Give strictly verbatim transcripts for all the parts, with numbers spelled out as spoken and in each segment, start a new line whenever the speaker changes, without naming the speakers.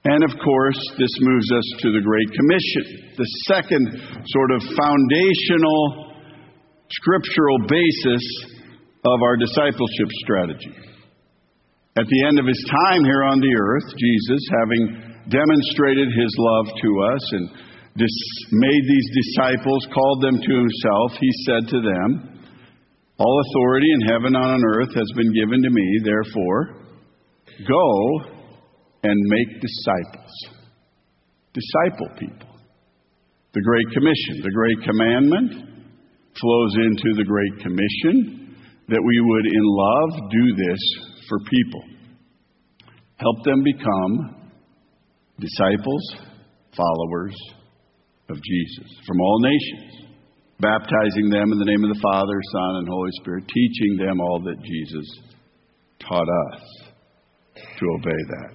And of course, this moves us to the Great Commission, the second sort of foundational scriptural basis of our discipleship strategy. At the end of his time here on the earth, Jesus, having demonstrated his love to us and dis- made these disciples, called them to himself, he said to them, "All authority in heaven and on earth has been given to me, therefore, go and make disciples." Disciple people. The Great Commission, the Great Commandment flows into the Great Commission, that we would in love do this for people. Help them become disciples, followers of Jesus from all nations, baptizing them in the name of the Father, Son, and Holy Spirit, teaching them all that Jesus taught us to obey that.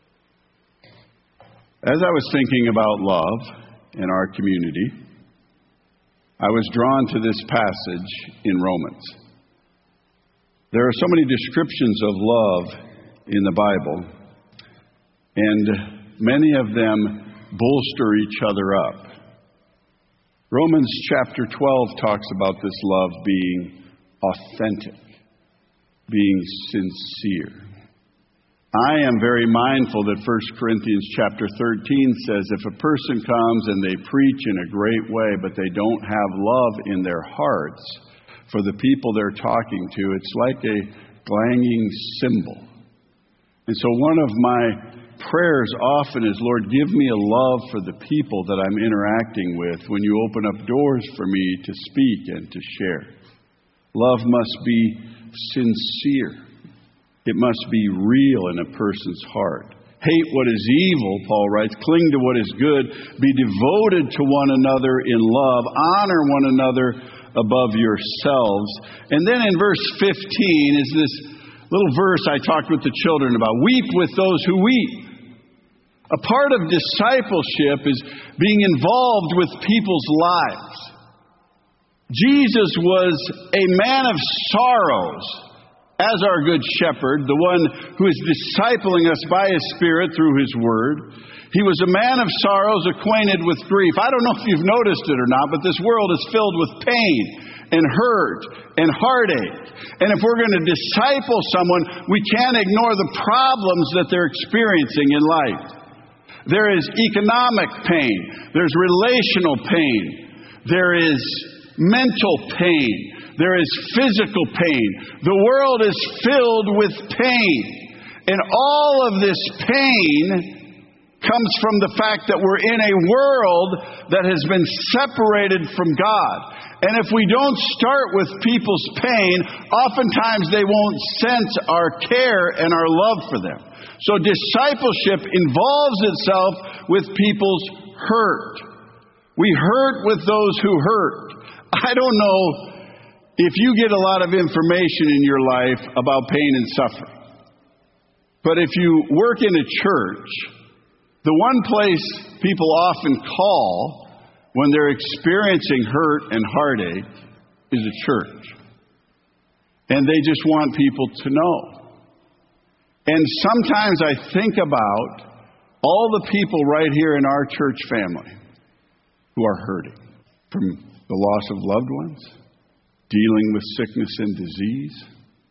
As I was thinking about love in our community, I was drawn to this passage in Romans. There are so many descriptions of love in the Bible, and many of them bolster each other up. Romans chapter twelve talks about this love being authentic, being sincere. I am very mindful that First Corinthians chapter thirteen says if a person comes and they preach in a great way, but they don't have love in their hearts for the people they're talking to, it's like a clanging cymbal. And so one of my prayers often is, Lord, give me a love for the people that I'm interacting with when you open up doors for me to speak and to share. Love must be sincere. It must be real in a person's heart. Hate what is evil, Paul writes. Cling to what is good. Be devoted to one another in love. Honor one another above yourselves. And then in verse fifteen is this little verse I talked with the children about. Weep with those who weep. A part of discipleship is being involved with people's lives. Jesus was a man of sorrows as our good shepherd, the one who is discipling us by his Spirit through his word. He was a man of sorrows, acquainted with grief. I don't know if you've noticed it or not, but this world is filled with pain and hurt and heartache. And if we're going to disciple someone, we can't ignore the problems that they're experiencing in life. There is economic pain. There's relational pain. There is mental pain. There is physical pain. The world is filled with pain. And all of this pain comes from the fact that we're in a world that has been separated from God. And if we don't start with people's pain, oftentimes they won't sense our care and our love for them. So discipleship involves itself with people's hurt. We hurt with those who hurt. I don't know if you get a lot of information in your life about pain and suffering. But if you work in a church, the one place people often call when they're experiencing hurt and heartache is a church. And they just want people to know. And sometimes I think about all the people right here in our church family who are hurting from the loss of loved ones, dealing with sickness and disease,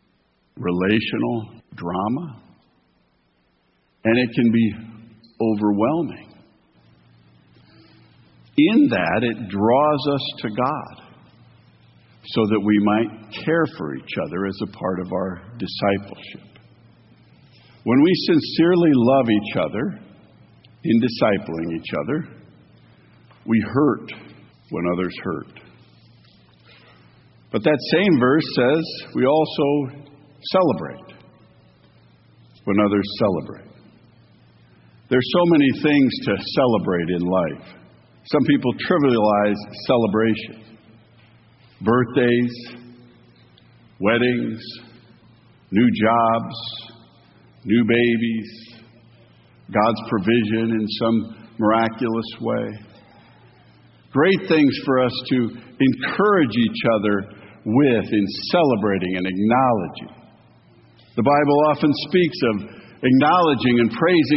relational drama. And it can be overwhelming. In that, it draws us to God so that we might care for each other as a part of our discipleship. When we sincerely love each other in discipling each other, we hurt when others hurt. But that same verse says we also celebrate when others celebrate. There's so many things to celebrate in life. Some people trivialize celebration. Birthdays, weddings, new jobs, new babies, God's provision in some miraculous way. Great things for us to encourage each other with in celebrating and acknowledging. The Bible often speaks of acknowledging and praising